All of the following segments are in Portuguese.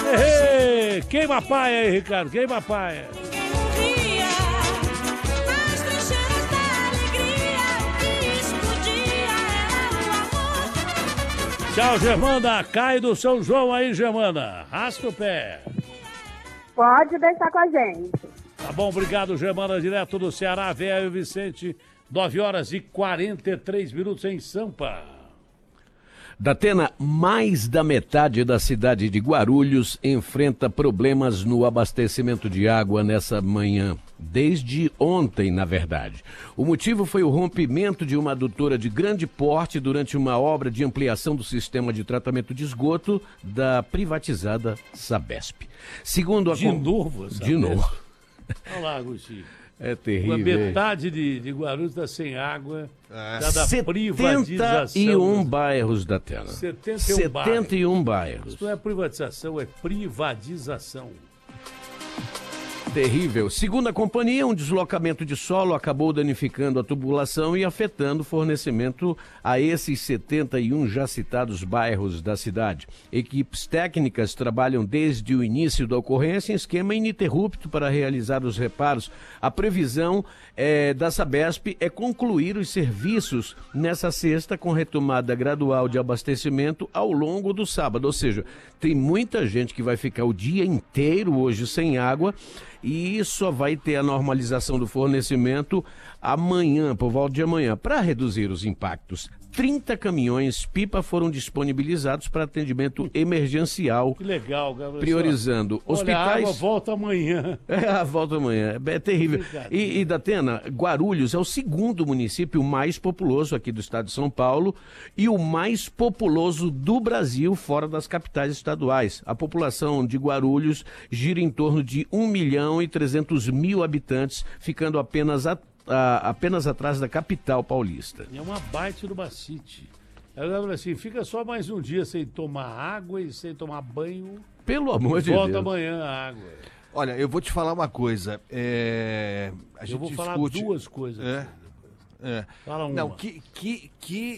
Queima a paia aí, Ricardo, queima a paia. Tchau, Germana. Cai do São João aí, Germana. Arrasta o pé. Pode deixar com a gente. Tá bom, obrigado, Germana, direto do Ceará. Vem aí o Vicente, 9 horas e 43 minutos em Sampa. Datena, mais da metade da cidade de Guarulhos enfrenta problemas no abastecimento de água nessa manhã. Desde ontem, na verdade. O motivo foi o rompimento de uma adutora de grande porte durante uma obra de ampliação do sistema de tratamento de esgoto da privatizada Sabesp. Segundo a... De novo, Sabesp? De novo. Olha lá, Agostinho. É terrível. A metade de Guarulhos está sem água, da privatização. 71 bairros, Datena. 71 bairros. Isso não é privatização, é privatização. Terrível. Segundo a companhia, um deslocamento de solo acabou danificando a tubulação e afetando o fornecimento a esses 71 já citados bairros da cidade. Equipes técnicas trabalham desde o início da ocorrência em esquema ininterrupto para realizar os reparos. A previsão da Sabesp é concluir os serviços nessa sexta com retomada gradual de abastecimento ao longo do sábado. Ou seja, tem muita gente que vai ficar o dia inteiro hoje sem água e só vai ter a normalização do fornecimento amanhã, por volta de amanhã. Para reduzir os impactos, 30 caminhões-pipa foram disponibilizados para atendimento emergencial. Que legal, Gabriel. Priorizando hospitais. Olha, a água volta amanhã. Volta amanhã. É terrível. E Datena, Guarulhos é o segundo município mais populoso aqui do estado de São Paulo e o mais populoso do Brasil fora das capitais estaduais. A população de Guarulhos gira em torno de 1.300.000 habitantes, ficando apenas atrás da capital paulista. É uma baita do Bacite. Ela assim, fica só mais um dia sem tomar água e sem tomar banho. Pelo amor de Deus. Volta amanhã a água. Olha, eu vou te falar uma coisa. Eu vou falar duas coisas. Fala uma. Não, que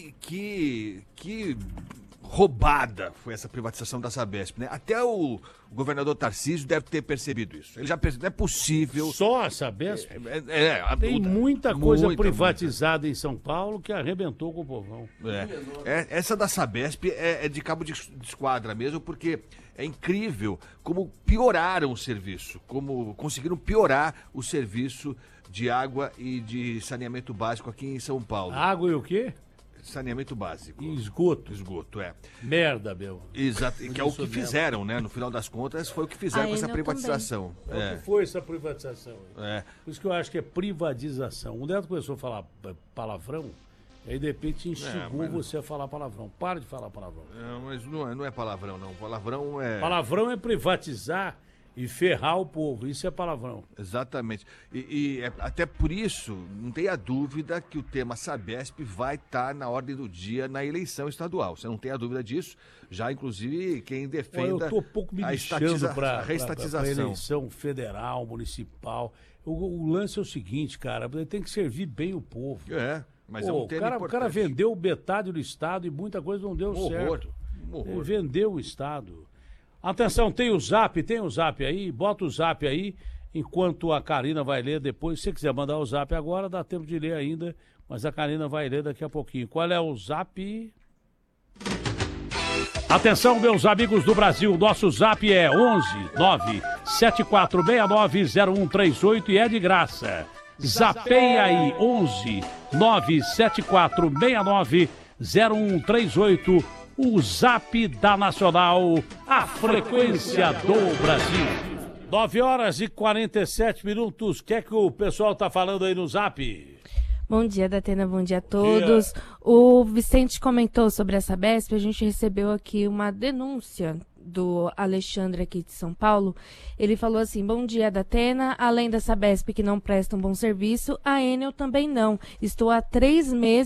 roubada foi essa privatização da Sabesp, né? Até o governador Tarcísio deve ter percebido isso. Ele já percebeu, não é possível... Só a Sabesp? Tem muita coisa privatizada em São Paulo que arrebentou com o povão. Essa da Sabesp é de cabo de esquadra mesmo, porque é incrível como pioraram o serviço, como conseguiram piorar o serviço de água e de saneamento básico aqui em São Paulo. Água e o quê? Saneamento básico. E esgoto. Esgoto, Merda, meu. Exato, que é o que fizeram, né? No final das contas, foi o que fizeram com essa privatização. O que foi essa privatização? Por isso que eu acho que é privatização. O Neto começou a falar palavrão, aí de repente instigou você a falar palavrão. Para de falar palavrão. Não, mas não é palavrão, não. Palavrão é... Palavrão é privatizar e ferrar o povo, isso é palavrão. Exatamente. E até por isso, não tenha dúvida que o tema Sabesp vai estar na ordem do dia na eleição estadual. Você não tem a dúvida disso. Já, inclusive, quem defenda eu estou um pouco me lixando para a reestatização. Eleição federal, municipal. O lance é o seguinte, cara, tem que servir bem o povo. Mas é um tema importante. O cara vendeu metade do estado e muita coisa não deu certo. Ele vendeu o estado. Atenção, tem o zap aí, bota o zap aí, enquanto a Karina vai ler depois. Se você quiser mandar o zap agora, dá tempo de ler ainda, mas a Karina vai ler daqui a pouquinho. Qual é o zap? Atenção, meus amigos do Brasil, nosso zap é 11 974690138 e é de graça. Zapeia aí, 11 974690138. O zap da Nacional, a frequência do Brasil. 9 horas e 47 minutos. O que é que o pessoal tá falando aí no zap? Bom dia, Datena, bom dia a todos. O Vicente comentou sobre a Sabesp. A gente recebeu aqui uma denúncia do Alexandre aqui de São Paulo. Ele falou assim: bom dia, Datena. Além da Sabesp que não presta um bom serviço, a Enel também não. Estou há 3 meses